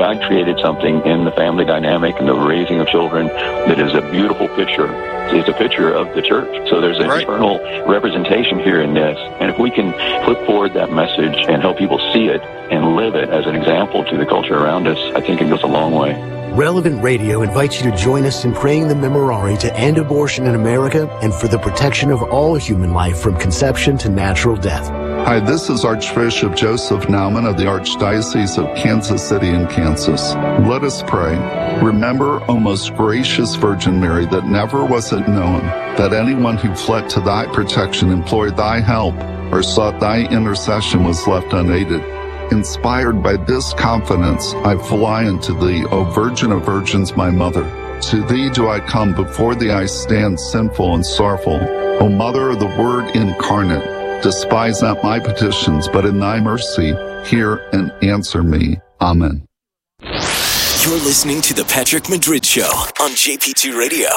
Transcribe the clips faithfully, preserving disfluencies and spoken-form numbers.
God created something in the family dynamic and the raising of children that is a beautiful picture. It's a picture of the church. So there's an right. eternal representation here in this. And if we can flip forward that message and help people see it and live it as an example to the culture around us, I think it goes a long way. Relevant Radio invites you to join us in praying the Memorare to end abortion in America and for the protection of all human life from conception to natural death. Hi, this is Archbishop Joseph Naumann of the Archdiocese of Kansas City in Kansas. Let us pray. Remember, O most gracious Virgin Mary, that never was it known that anyone who fled to thy protection, implored thy help, or sought thy intercession was left unaided. Inspired by this confidence, I fly unto thee, O Virgin of Virgins, my mother. To thee do I come, before thee I stand sinful and sorrowful. O Mother of the Word incarnate, despise not my petitions, but in thy mercy hear and answer me. Amen. You're listening to The Patrick Madrid Show on J P two Radio.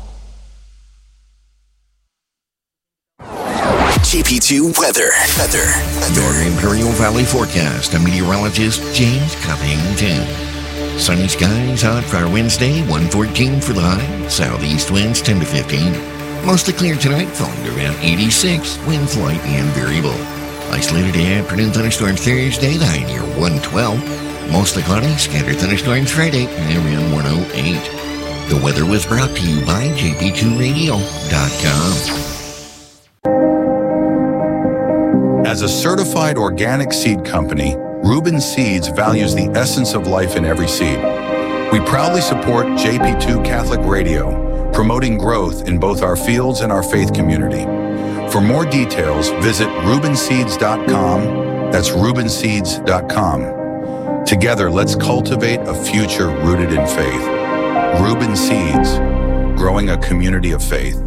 J P two Weather. Weather. Your Imperial Valley forecast. A meteorologist, James Covington. Sunny skies out for Wednesday, one fourteen for the high. Southeast winds ten to fifteen. Mostly clear tonight, falling to around eighty-six. Winds light and variable. Isolated afternoon thunderstorms Thursday, the high near one twelve. Mostly cloudy, scattered thunderstorms Friday, around one oh eight. The weather was brought to you by J P two radio dot com. As a certified organic seed company, Reuben Seeds values the essence of life in every seed. We proudly support J P two Catholic Radio, promoting growth in both our fields and our faith community. For more details, visit Reuben Seeds dot com. That's Reuben Seeds dot com. Together, let's cultivate a future rooted in faith. Reuben Seeds, growing a community of faith.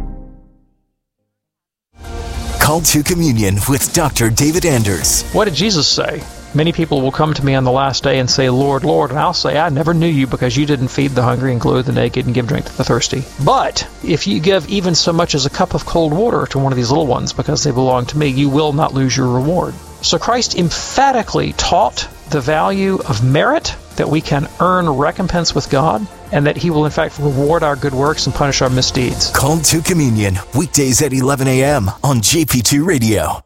Call to Communion with Doctor David Anders. What did Jesus say? Many people will come to me on the last day and say, Lord, Lord, and I'll say, I never knew you because you didn't feed the hungry and clothe the naked and give drink to the thirsty. But if you give even so much as a cup of cold water to one of these little ones because they belong to me, you will not lose your reward. So Christ emphatically taught the value of merit, that we can earn recompense with God, and that He will in fact reward our good works and punish our misdeeds. Call to Communion, weekdays at eleven a.m. on J P two Radio.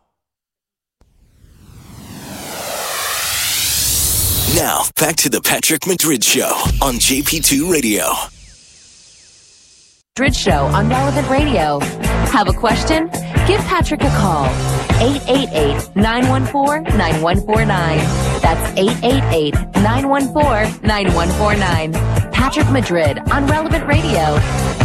Now, back to the Patrick Madrid Show on J P two Radio. Madrid Show on Relevant Radio. Have a question? Give Patrick a call. eight eight eight, nine one four, nine one four nine. That's eight eight eight, nine one four, nine one four nine. Patrick Madrid on Relevant Radio.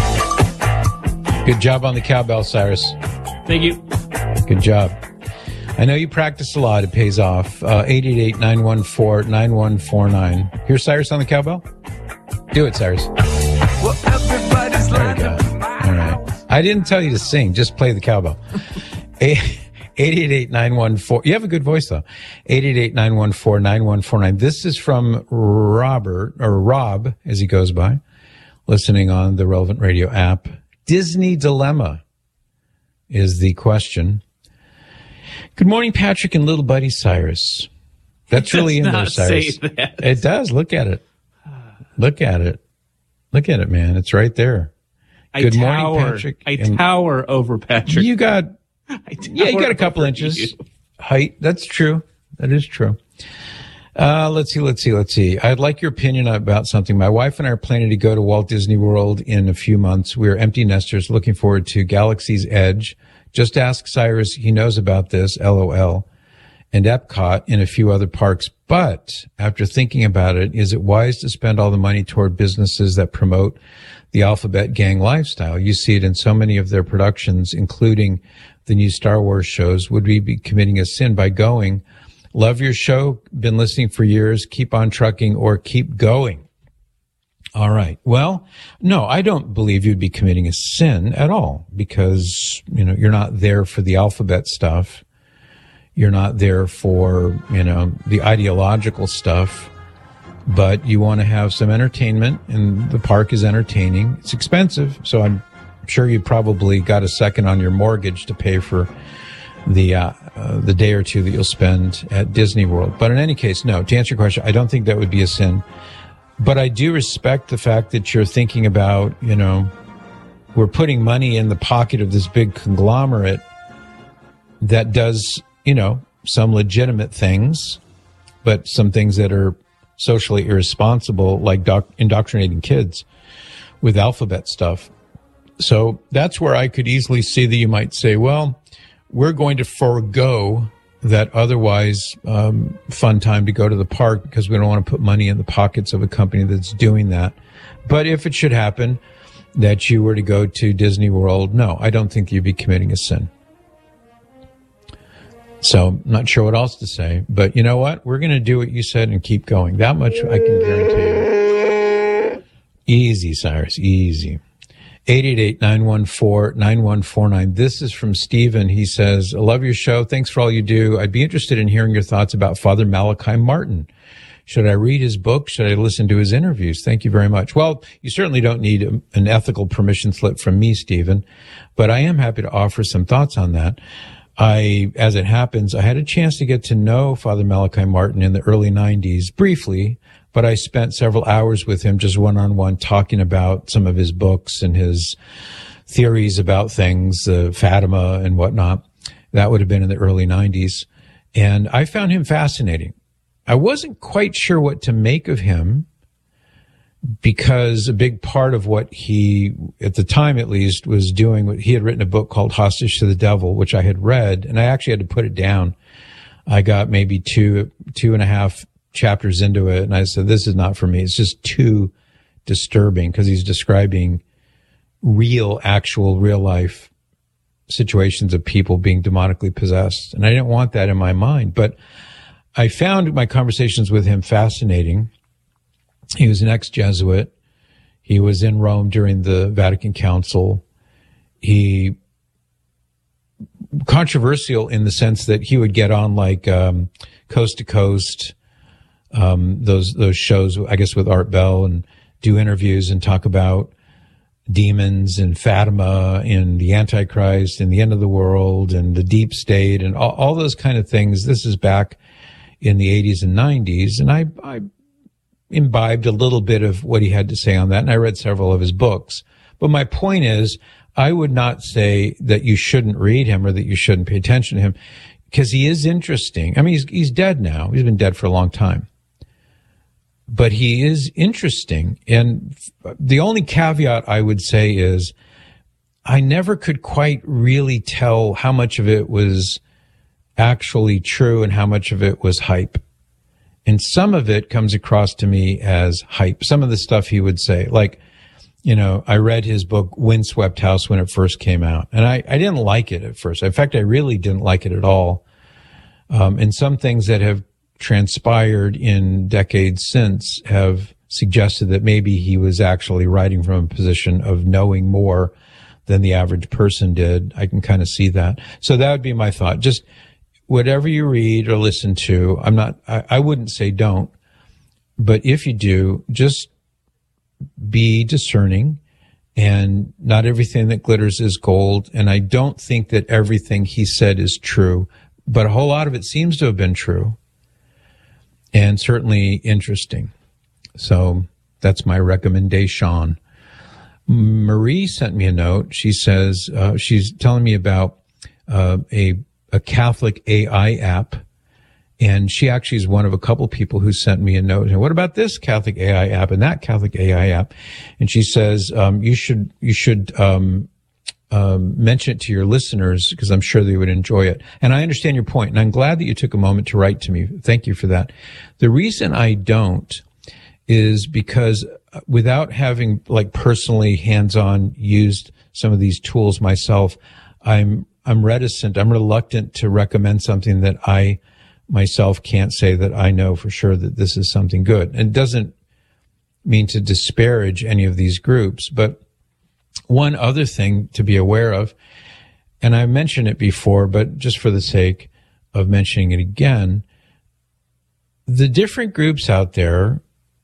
Good job on the cowbell, Cyrus. Thank you. Good job. I know you practice a lot. It pays off. Uh, eight eight eight, nine one four, nine one four nine. Here's Cyrus on the cowbell. Do it, Cyrus. Well, everybody's there you go. All right. I didn't tell you to sing. Just play the cowbell. eight eight eight, nine one four. You have a good voice, though. eight eight eight, nine one four, nine one four nine. This is from Robert, or Rob, as he goes by, listening on the Relevant Radio app. Disney Dilemma is the question. Good morning, Patrick and little buddy Cyrus. That's really in there, Cyrus. It does. Look at it. Look at it. Look at it, man. It's right there. I Good tower, morning, Patrick. I tower over Patrick. You got, yeah, you got a couple inches you. height. That's true. That is true. Uh, let's see, let's see, let's see. I'd like your opinion about something. My wife and I are planning to go to Walt Disney World in a few months. We're empty nesters looking forward to Galaxy's Edge. Just ask Cyrus. He knows about this, LOL, and Epcot and a few other parks. But after thinking about it, is it wise to spend all the money toward businesses that promote the Alphabet Gang lifestyle? You see it in so many of their productions, including the new Star Wars shows. Would we be committing a sin by going? Love your show. Been listening for years. Keep on trucking or keep going. All right. Well, no, I don't believe you'd be committing a sin at all because, you know, you're not there for the alphabet stuff. You're not there for, you know, the ideological stuff, but you want to have some entertainment and the park is entertaining. It's expensive. So I'm sure you probably got a second on your mortgage to pay for the uh, uh, the day or two that you'll spend at Disney World. But in any case, no, to answer your question, I don't think that would be a sin. But I do respect the fact that you're thinking about, you know, we're putting money in the pocket of this big conglomerate that does, you know, some legitimate things, but some things that are socially irresponsible, like doc- indoctrinating kids with alphabet stuff. So that's where I could easily see that you might say, well, we're going to forego that otherwise um, fun time to go to the park because we don't want to put money in the pockets of a company that's doing that. But if it should happen that you were to go to Disney World, no, I don't think you'd be committing a sin. So I'm not sure what else to say. But you know what? We're going to do what you said and keep going. That much I can guarantee you. Easy, Cyrus, easy. eight eight eight, nine one four, nine one four nine. This is from Stephen. He says, I love your show. Thanks for all you do. I'd be interested in hearing your thoughts about Father Malachi Martin. Should I read his book? Should I listen to his interviews? Thank you very much. Well, you certainly don't need a, an ethical permission slip from me, Stephen, but I am happy to offer some thoughts on that. I, as it happens, I had a chance to get to know Father Malachi Martin in the early nineties briefly, but I spent several hours with him just one-on-one talking about some of his books and his theories about things, uh, Fatima and whatnot. That would have been in the early nineties. And I found him fascinating. I wasn't quite sure what to make of him because a big part of what he, at the time at least, was doing, he had written a book called Hostage to the Devil, which I had read, and I actually had to put it down. I got maybe two, two and a half chapters into it, and I said, this is not for me. It's just too disturbing because he's describing real, actual, real life situations of people being demonically possessed. And I didn't want that in my mind, but I found my conversations with him fascinating. He was an ex-Jesuit. He was in Rome during the Vatican Council. He, controversial in the sense that he would get on like um, Coast to Coast, um, those those shows, I guess, with Art Bell, and do interviews and talk about demons and Fatima and the Antichrist and the end of the world and the deep state and all, all those kind of things. This is back in the eighties and nineties, and I, I imbibed a little bit of what he had to say on that, and I read several of his books. But my point is, I would not say that you shouldn't read him or that you shouldn't pay attention to him, because he is interesting. I mean, he's, he's dead now. He's been dead for a long time. But he is interesting. And the only caveat I would say is I never could quite really tell how much of it was actually true and how much of it was hype. And some of it comes across to me as hype. Some of the stuff he would say, like, you know, I read his book, Windswept House, when it first came out. And I, I didn't like it at first. In fact, I really didn't like it at all. Um, and some things that have transpired in decades since have suggested that maybe he was actually writing from a position of knowing more than the average person did. I can kind of see that. So that would be my thought. Just whatever you read or listen to, I'm not, I, I wouldn't say don't, but if you do, just be discerning, and not everything that glitters is gold. And I don't think that everything he said is true, but a whole lot of it seems to have been true and certainly interesting. So that's my recommendation. Marie sent me a note. She says, uh, she's telling me about uh, a a Catholic A I app, and she actually is one of a couple people who sent me a note. And what about this Catholic A I app and that Catholic A I app? And she says, um, you should, you should, um, um, mention it to your listeners, because I'm sure they would enjoy it. And I understand your point, and I'm glad that you took a moment to write to me. Thank you for that. The reason I don't is because without having like personally hands-on used some of these tools myself, I'm I'm reticent, I'm reluctant to recommend something that I myself can't say that I know for sure that this is something good. And it doesn't mean to disparage any of these groups, but one other thing to be aware of, and I mentioned it before, but just for the sake of mentioning it again, the different groups out there,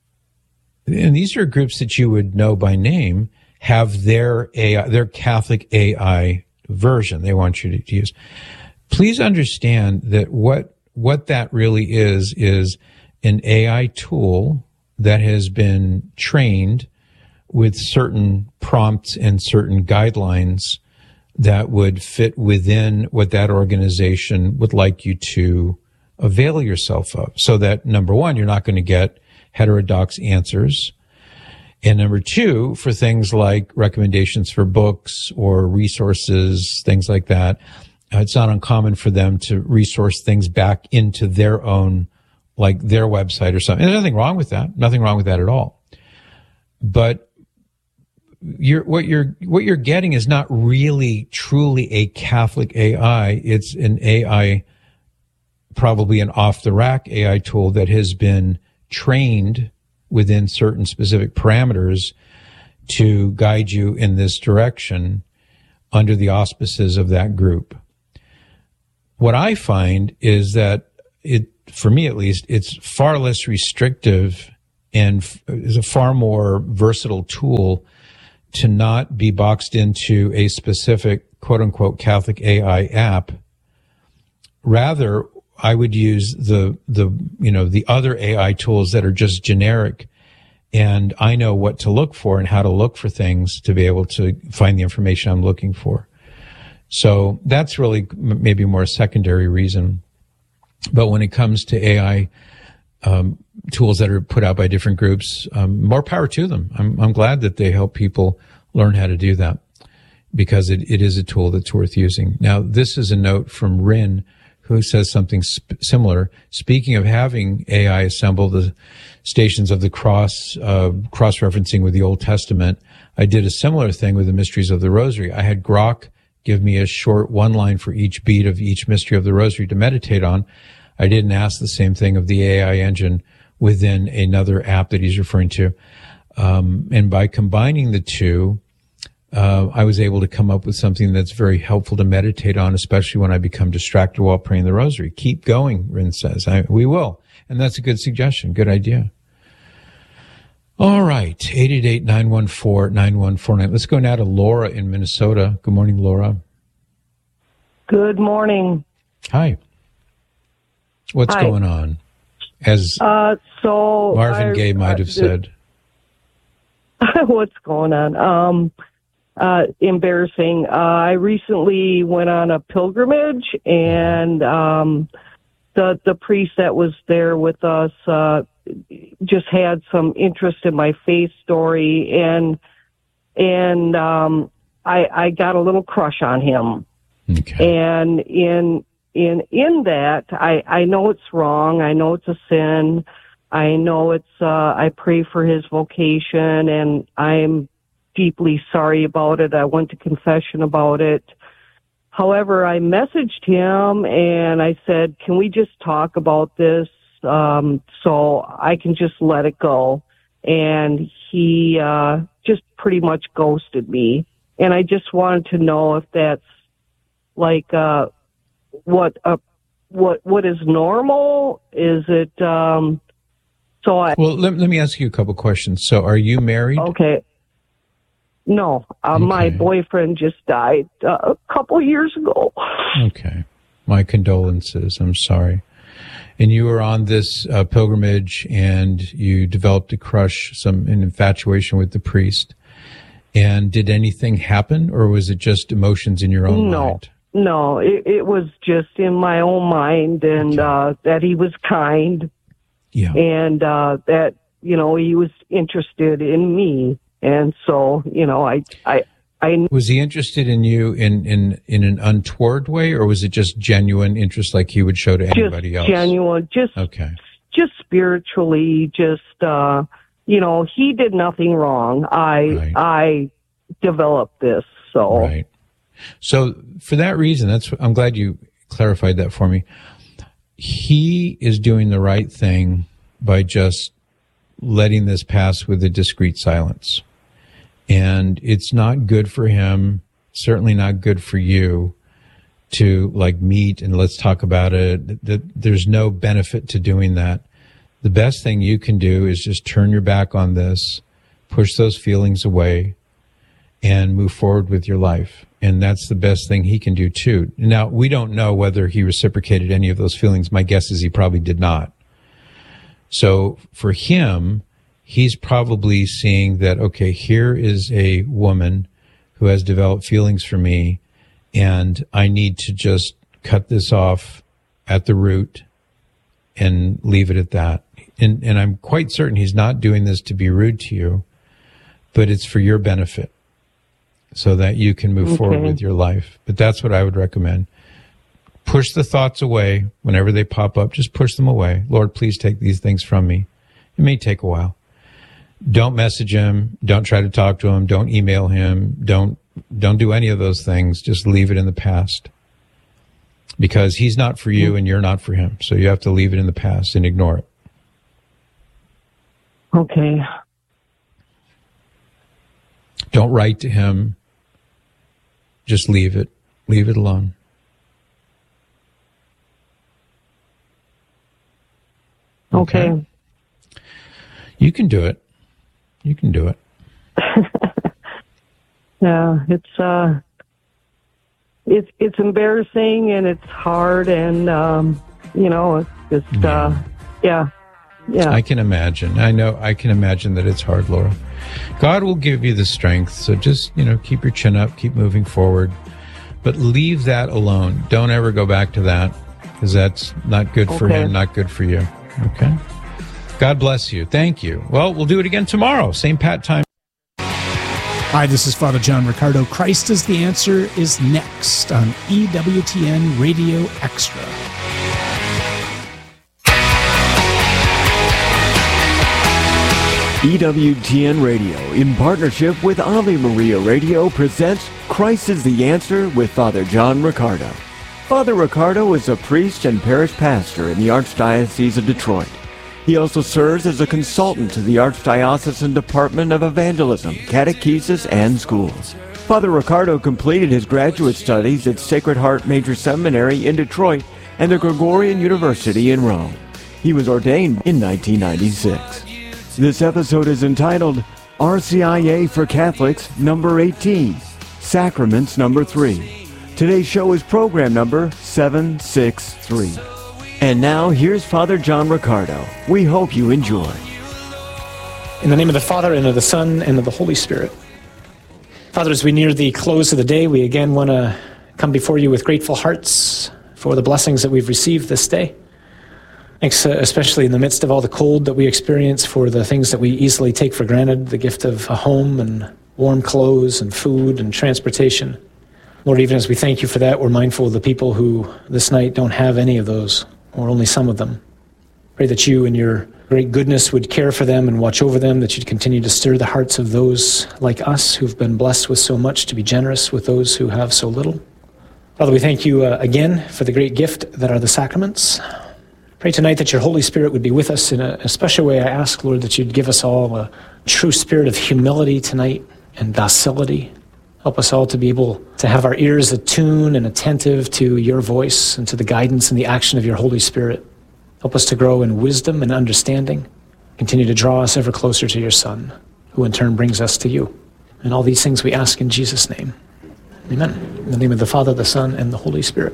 and these are groups that you would know by name, have their A I, their Catholic A I version they want you to use. please understand that what what that really is is an A I tool that has been trained with certain prompts and certain guidelines that would fit within what that organization would like you to avail yourself of. So that, number one, you're not going to get heterodox answers. And number two, for things like recommendations for books or resources, things like that, uh, it's not uncommon for them to resource things back into their own, like their website or something. And there's nothing wrong with that. Nothing wrong with that at all. But you're, what you're, what you're getting is not really truly a Catholic A I. It's an A I, probably an off-the-rack A I tool that has been trained within certain specific parameters to guide you in this direction under the auspices of that group. What I find is that it, for me at least, it's far less restrictive and f- is a far more versatile tool to not be boxed into a specific quote-unquote Catholic A I app. Rather, I would use the, the, you know, the other A I tools that are just generic, and I know what to look for and how to look for things to be able to find the information I'm looking for. So that's really maybe more a secondary reason. But when it comes to A I um, tools that are put out by different groups, um, more power to them. I'm, I'm glad that they help people learn how to do that, because it, it is a tool that's worth using. Now, this is a note from Rin, who says something sp- similar. Speaking of having A I assemble the Stations of the Cross, uh, cross-referencing with the Old Testament, I did a similar thing with the Mysteries of the Rosary. I had Grok give me a short one line for each beat of each mystery of the Rosary to meditate on. I didn't ask the same thing of the A I engine within another app that he's referring to. Um, and by combining the two, Uh, I was able to come up with something that's very helpful to meditate on, especially when I become distracted while praying the rosary. Keep going, Rin says. I, we will. And that's a good suggestion. Good idea. All right. eight eight eight, nine one four, nine one four nine. Let's go now to Laura in Minnesota. Good morning, Laura. Good morning. Hi. What's Hi. going on? As uh, so Marvin I, Gaye might have uh, said. What's going on? Um, Uh, embarrassing. Uh, I recently went on a pilgrimage, and um, the the priest that was there with us uh, just had some interest in my faith story, and and um, I, I got a little crush on him. Okay. And in in in that, I I know it's wrong. I know it's a sin. I know it's. Uh, I pray for his vocation, and I'm deeply sorry about it. I went to confession about it. However, I messaged him and I said, can we just talk about this um, so I can just let it go? And he uh, just pretty much ghosted me. And I just wanted to know if that's like uh, what uh, what what is normal? Is it um, so? I Well, let, let me ask you a couple questions. So, are you married? Okay. No, uh, Okay. my boyfriend just died uh, a couple years ago. Okay. My condolences. I'm sorry. And you were on this uh, pilgrimage, and you developed a crush, some an infatuation with the priest. And did anything happen, or was it just emotions in your own no, mind? No, it, it was just in my own mind, and Okay. uh, that he was kind, Yeah. and uh, that, you know, he was interested in me. And so, you know, I, I, I. Was he interested in you in, in, in an untoward way, or was it just genuine interest like he would show to anybody just else? Genuine, just, Okay. just spiritually, just, uh, you know, he did nothing wrong. I, Right. I developed this, so. Right. So for that reason, that's, I'm glad you clarified that for me. He is doing the right thing by just letting this pass with a discreet silence. And it's not good for him, certainly not good for you, to like meet and let's talk about it. There's no benefit to doing that. The best thing you can do is just turn your back on this, push those feelings away, and move forward with your life. And that's the best thing he can do too. Now, we don't know whether he reciprocated any of those feelings. My guess is he probably did not. So for him, he's probably seeing that, okay, here is a woman who has developed feelings for me, and I need to just cut this off at the root and leave it at that. And, and I'm quite certain he's not doing this to be rude to you, but it's for your benefit so that you can move okay. forward with your life. But that's what I would recommend. Push the thoughts away whenever they pop up. Just push them away. Lord, please take these things from me. It may take a while. Don't message him. Don't try to talk to him. Don't email him. Don't, don't do any of those things. Just leave it in the past. Because he's not for you and you're not for him. So you have to leave it in the past and ignore it. Okay. Don't write to him. Just leave it. Leave it alone. Okay. okay. You can do it. You can do it. Yeah, it's uh, it's it's embarrassing and it's hard and um, you know, it's just yeah. uh, yeah, yeah. I can imagine. I know. I can imagine that it's hard, Laura. God will give you the strength. So just you know, keep your chin up, keep moving forward, but leave that alone. Don't ever go back to that because that's not good for okay. him, not good for you. Okay. God bless you. Thank you. Well, we'll do it again tomorrow. Same Pat time. Hi, this is Father John Riccardo. Christ is the Answer is next on E W T N Radio Extra. E W T N Radio, in partnership with Ave Maria Radio, presents Christ is the Answer with Father John Riccardo. Father Riccardo is a priest and parish pastor in the Archdiocese of Detroit. He also serves as a consultant to the Archdiocesan Department of Evangelism, Catechesis, and Schools. Father Riccardo completed his graduate studies at Sacred Heart Major Seminary in Detroit and the Gregorian University in Rome. He was ordained in nineteen ninety-six. This episode is entitled R C I A for Catholics number eighteen, Sacraments number three. Today's show is program number seven sixty-three. And now, here's Father John Riccardo. We hope you enjoy. In the name of the Father, and of the Son, and of the Holy Spirit. Father, as we near the close of the day, we again want to come before you with grateful hearts for the blessings that we've received this day. Thanks, uh, especially in the midst of all the cold that we experience, for the things that we easily take for granted, the gift of a home and warm clothes and food and transportation. Lord, even as we thank you for that, we're mindful of the people who this night don't have any of those, or only some of them. Pray that you in your great goodness would care for them and watch over them, that you'd continue to stir the hearts of those like us who've been blessed with so much to be generous with those who have so little. Father, we thank you uh, again for the great gift that are the sacraments. Pray tonight that your Holy Spirit would be with us in a, a special way. I ask, Lord, that you'd give us all a true spirit of humility tonight and docility. Help us all to be able to have our ears attuned and attentive to your voice and to the guidance and the action of your Holy Spirit. Help us to grow in wisdom and understanding. Continue to draw us ever closer to your Son, who in turn brings us to you. And all these things we ask in Jesus' name. Amen. In the name of the Father, the Son, and the Holy Spirit.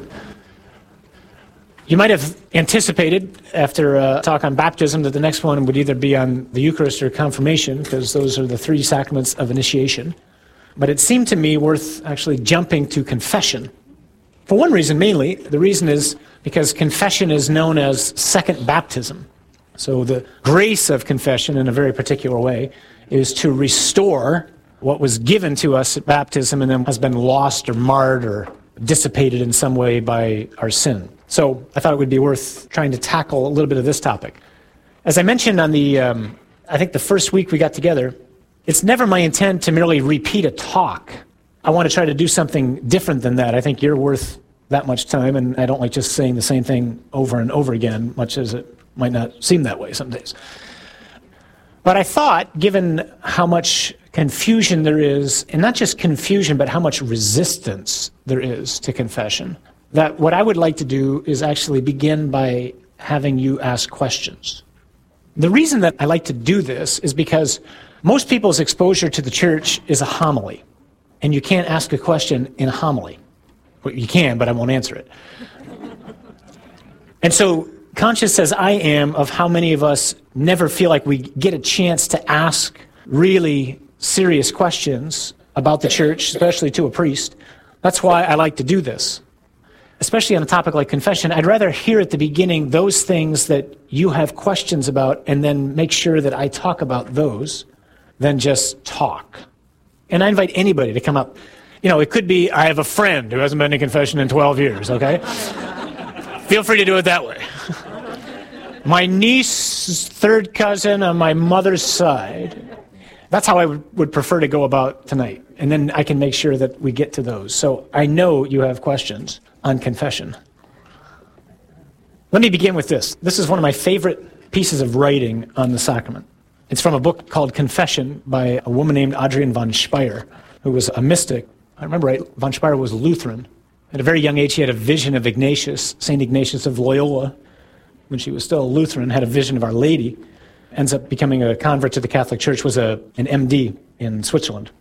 You might have anticipated, after a talk on baptism, that the next one would either be on the Eucharist or confirmation, because those are the three sacraments of initiation. But it seemed to me worth actually jumping to confession. For one reason mainly, the reason is because confession is known as second baptism. So the grace of confession, in a very particular way, is to restore what was given to us at baptism and then has been lost or marred or dissipated in some way by our sin. So I thought it would be worth trying to tackle a little bit of this topic. As I mentioned on the, um, I think the first week we got together, it's never my intent to merely repeat a talk. I want to try to do something different than that. I think you're worth that much time, and I don't like just saying the same thing over and over again, much as it might not seem that way some days. But I thought, given how much confusion there is, and not just confusion, but how much resistance there is to confession, that what I would like to do is actually begin by having you ask questions. The reason that I like to do this is because most people's exposure to the church is a homily. and you can't ask a question in a homily. Well, you can, but I won't answer it. And so, conscious as I am of how many of us never feel like we get a chance to ask really serious questions about the church, especially to a priest, that's why I like to do this. Especially on a topic like confession, I'd rather hear at the beginning those things that you have questions about and then make sure that I talk about those than just talk. And I invite anybody to come up. You know, it could be, I have a friend who hasn't been to confession in twelve years, okay? Feel free to do it that way. My niece's third cousin on my mother's side. That's how I would, would prefer to go about tonight. And then I can make sure that we get to those. So I know you have questions on confession. Let me begin with this. This is one of my favorite pieces of writing on the sacrament. It's from a book called Confession by a woman named Adrienne von Speyer, who was a mystic. I remember right, von Speyer was Lutheran. At a very young age, she had a vision of Ignatius, Saint Ignatius of Loyola. When she was still a Lutheran, had a vision of Our Lady. Ends up becoming a convert to the Catholic Church, was a, an M D in Switzerland.